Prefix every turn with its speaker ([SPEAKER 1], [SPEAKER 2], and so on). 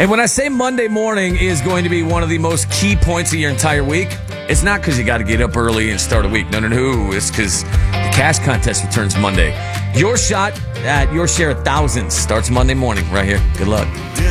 [SPEAKER 1] And when I say Monday morning is going to be one of the most key points of your entire week, it's not because you got to get up early and start a week. No. It's because the cash contest returns Monday. Your shot at your share of thousands starts Monday morning right here. Good luck.